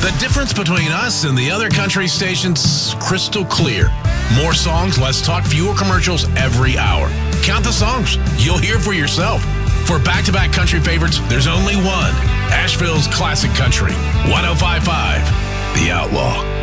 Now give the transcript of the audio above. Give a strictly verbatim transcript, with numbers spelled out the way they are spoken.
The difference between us and the other country stations, crystal clear. More songs, less talk, fewer commercials every hour. Count the songs. You'll hear for yourself. For back-to-back country favorites, there's only one. Asheville's Classic Country, one oh five point five, The Outlaw.